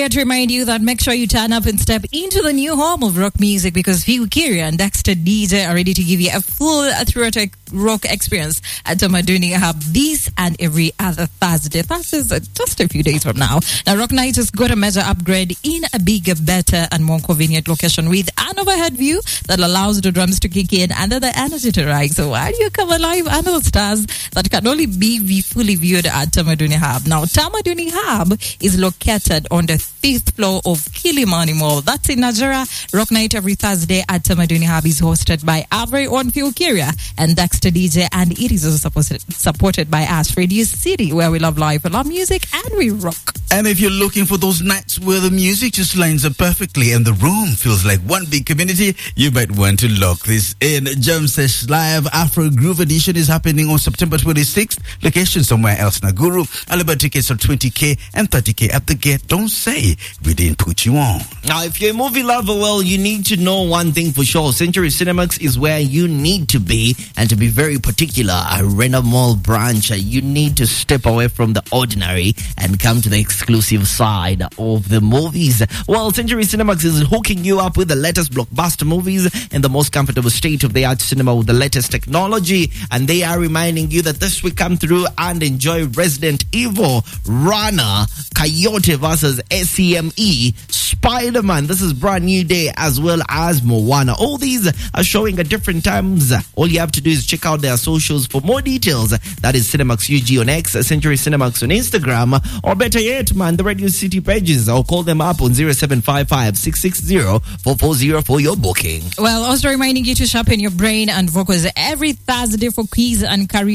To remind you that make sure you turn up and step into the new home of rock music, because Phil Kiria and Dexter DJ are ready to give you a full throughout rock experience at Tamaduni Hub this and every other Thursday. Thursdays just a few days from now. Now, Rock Night has got a major upgrade in a bigger, better and more convenient location with an overhead view that allows the drums to kick in and the energy to rise. So why do you come alive under the stars that can only be fully viewed at Tamaduni Hub? Now, Tamaduni Hub is located on the 5th floor of Kilimani Mall. That's in Nigeria. Rock Night every Thursday at Tamaduni Hub is hosted by our very own Phil Kiria and Dexter DJ, and it is also supported by us, Radio City, where we love life, we love music, and we rock. And if you're looking for those nights where the music just lines up perfectly and the room feels like one big community, you might want to lock this in. Jam Sesh Live Afro Groove Edition is happening on September 26th. Location somewhere else, Naguru. Alibaba tickets are 20K and 30K at the gate. Don't say we didn't put you on. Now, if you're a movie lover, well, you need to know one thing for sure. Century Cinemax is where you need to be, and to be very particular, Arena Mall branch. You need to step away from the ordinary and come to the exclusive side of the movies. Well, Century Cinemax is hooking you up with the latest blockbuster movies in the most comfortable state-of-the-art cinema with the latest technology, and they are reminding you that this week come through and enjoy Resident Evil, Runner, Coyote versus SCME, Spider-Man, This Is Brand New Day, as well as Moana. All these are showing at different times. All you have to do is check out their socials for more details. That is Cinemax UG on X, Century Cinemax on Instagram, or better yet, man, the Radio City pages, or call them up on 0755 660 440 for your booking. Well, also reminding you to sharpen your brain and focus every Thursday for quiz and career